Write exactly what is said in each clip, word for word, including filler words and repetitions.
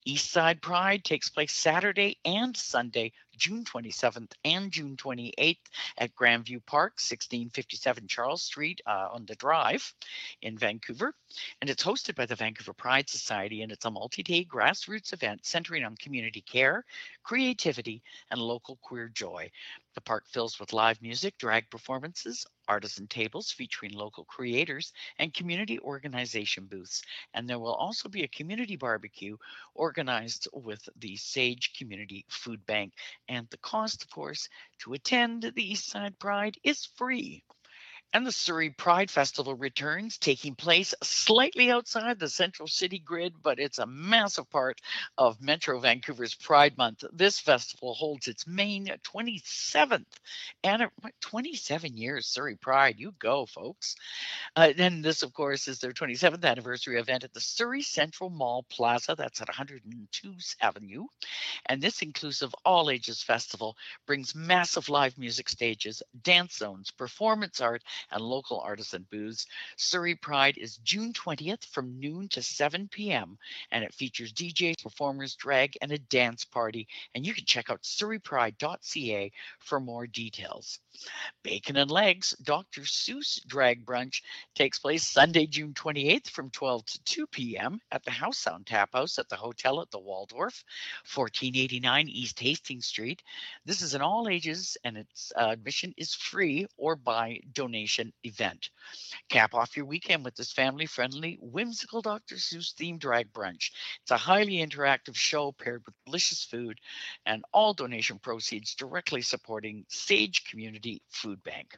Eastside Pride takes place Saturday and Sunday, June twenty-seventh and June twenty-eighth at Grandview Park, sixteen fifty-seven Charles Street uh, on the Drive in Vancouver. And it's hosted by the Vancouver Pride Society, and it's a multi day grassroots event centering on community care, creativity, and local queer joy. The park fills with live music, drag performances, artisan tables featuring local creators, and community organization booths. And there will also be a community barbecue organized with the Sage Community Food Bank. And the cost, of course, to attend the Eastside Pride is free. And the Surrey Pride Festival returns, taking place slightly outside the central city grid, but it's a massive part of Metro Vancouver's Pride Month. This festival holds its main twenty-seventh and twenty-seven years Surrey Pride. You go, folks. Uh, and this, of course, is their twenty-seventh anniversary event at the Surrey Central Mall Plaza. That's at one hundred two Avenue. And this inclusive all ages festival brings massive live music stages, dance zones, performance art, and local artisan booths. Surrey Pride is June twentieth from noon to seven p.m. and it features D Js, performers, drag, and a dance party. And you can check out surrey pride dot c a for more details. Bacon and Legs Doctor Seuss Drag Brunch takes place Sunday, June twenty-eighth from twelve to two p.m. at the House Sound Tap House at the Hotel at the Waldorf, fourteen eighty-nine East Hastings Street. This is an all ages and its uh, admission is free or by donation event. Cap off your weekend with this family friendly, whimsical Doctor Seuss themed drag brunch. It's a highly interactive show paired with delicious food, and all donation proceeds directly supporting Sage Community Food Bank.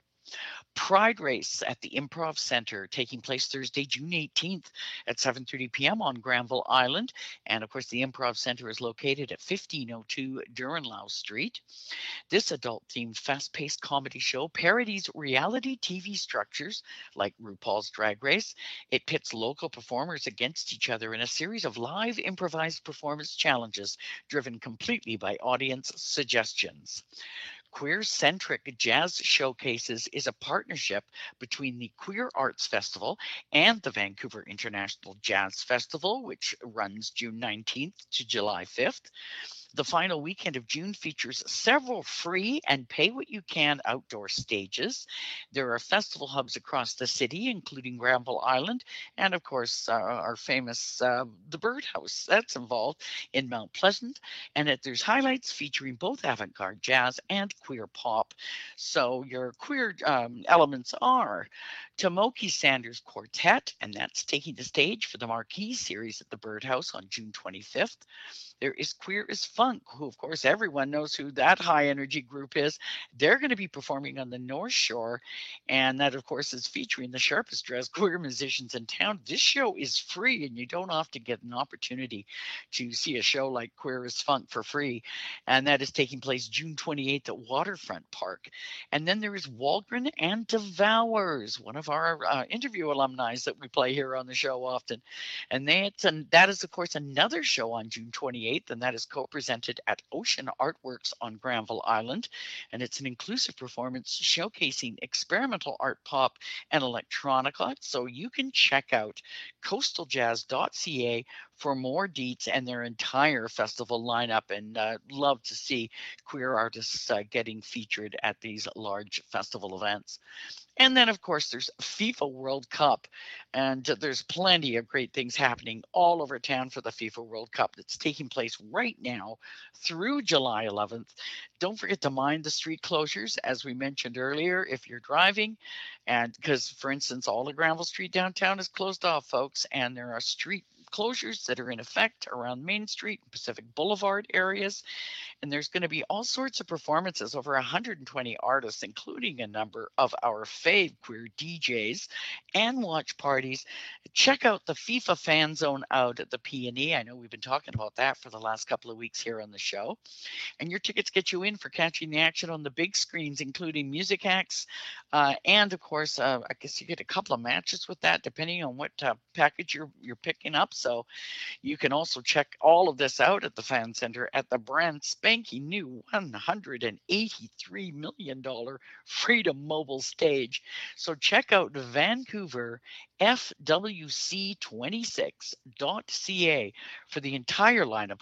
Pride Race at the Improv Center taking place Thursday, June eighteenth at seven thirty p.m. on Granville Island. And of course, the Improv Center is located at fifteen oh two Durenlau Street. This adult themed, fast paced comedy show parodies reality T V structures like RuPaul's Drag Race. It pits local performers against each other in a series of live improvised performance challenges driven completely by audience suggestions. Queer Centric Jazz Showcases is a partnership between the Queer Arts Festival and the Vancouver International Jazz Festival, which runs June nineteenth to July fifth. The final weekend of June features several free and pay what you can outdoor stages. There are festival hubs across the city, including Granville Island, and of course, uh, our famous uh, The Birdhouse that's involved in Mount Pleasant. And it, there's highlights featuring both avant garde jazz and queer pop. So your queer um, elements are Tomoki Sanders Quartet, and that's taking the stage for the Marquee series at the Birdhouse on June twenty-fifth. There is Queer as Funk, who, of course, everyone knows who that high energy group is. They're going to be performing on the North Shore. And that, of course, is featuring the sharpest dressed queer musicians in town. This show is free, and you don't often get an opportunity to see a show like Queer as Funk for free. And that is taking place June twenty-eighth at Waterfront Park. And then there is Walgren and Devours, one of our uh, interview alumni that we play here on the show often. And that's an, that is, of course, another show on June twenty-eighth, and that is co-presented at Ocean Artworks on Granville Island. And it's an inclusive performance showcasing experimental art, pop, and electronica. So you can check out coastal jazz dot c a for more deets and their entire festival lineup. And uh, love to see queer artists uh, getting featured at these large festival events. And then, of course, there's FIFA World Cup, and uh, there's plenty of great things happening all over town for the FIFA World Cup that's taking place right now through July eleventh. Don't forget to mind the street closures, as we mentioned earlier, if you're driving, and because, for instance, all of Granville Street downtown is closed off, folks, and there are street closures that are in effect around Main Street and Pacific Boulevard areas. And there's going to be all sorts of performances, over one hundred twenty artists, including a number of our fave queer D Js, and watch parties. Check out the FIFA Fan Zone out at the P and E. I know we've been talking about that for the last couple of weeks here on the show. And your tickets get you in for catching the action on the big screens, including music acts. Uh, and of course, uh, I guess you get a couple of matches with that, depending on what uh, package you're, you're picking up. So you can also check all of this out at the Fan Center at the brand spanking new one hundred eighty-three million dollars Freedom Mobile stage. So check out Vancouver F W C twenty-six dot C A for the entire lineup